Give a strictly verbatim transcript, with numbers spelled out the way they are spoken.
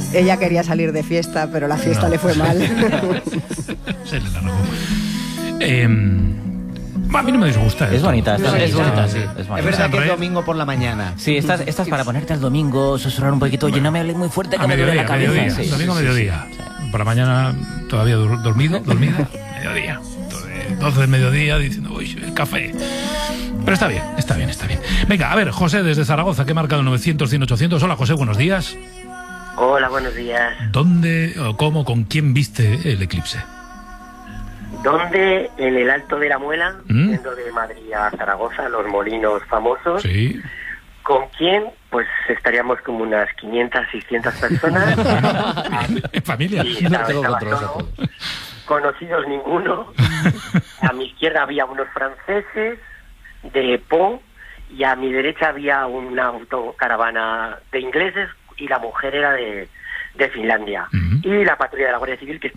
Ella quería salir de fiesta, pero la fiesta no. le fue mal. Se le largó. Eh, a mí no me disgusta. Es bonita, es, es, es bonita, sí. Es, es verdad que es domingo por la mañana. Sí, estás, estás para ponerte el domingo, susurrar un poquito. Oye, no me hables muy fuerte que a me duele la cabeza. Mediodía, sí, domingo sí, mediodía. Sí, sí. Por la mañana todavía dormido, dormida. Mediodía. doce del mediodía diciendo, uy, el café. Pero está bien, está bien, está bien. Venga, a ver, José desde Zaragoza, que ha marcado novecientos, cien, ochocientos. Hola, José, buenos días. Hola, buenos días. ¿Dónde o cómo, con quién viste el eclipse? ¿Dónde? En el Alto de la Muela, ¿Mm? yendo de Madrid a Zaragoza, los molinos famosos. Sí. ¿Con quién? Pues estaríamos como unas quinientas, seiscientas personas. ¿En familia? Sí, estaba, estaba solo. Conocidos ninguno. A mi izquierda había unos franceses de Po y a mi derecha había una autocaravana de ingleses y la mujer era de, de Finlandia. Uh-huh. Y la patrulla de la Guardia Civil que